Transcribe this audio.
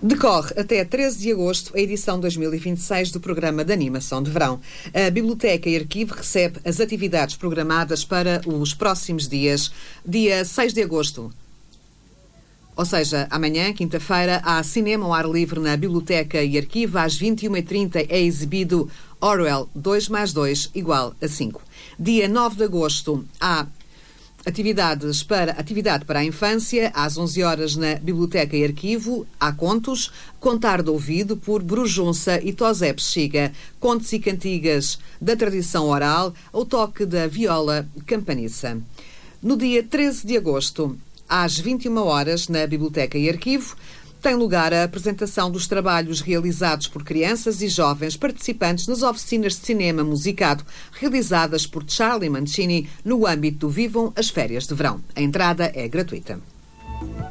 Decorre até 13 de agosto a edição 2026 do programa de animação de verão. A Biblioteca e Arquivo recebe as atividades programadas para os próximos dias. Dia 6 de agosto, ou seja, amanhã, quinta-feira, há cinema ao ar livre na Biblioteca e Arquivo. Às 21h30 é exibido Orwell 2 mais 2 igual a 5. Dia 9 de agosto há atividade para a infância. Às 11 horas na Biblioteca e Arquivo há contos. Contar de ouvido por Brujunça e Tosé Bexiga. Contos e cantigas da tradição oral ao toque da viola campaniça. No dia 13 de agosto, às 21 horas, na Biblioteca e Arquivo, tem lugar a apresentação dos trabalhos realizados por crianças e jovens participantes nas oficinas de cinema musicado realizadas por Charlie Mancini no âmbito do Vivam as Férias de Verão. A entrada é gratuita.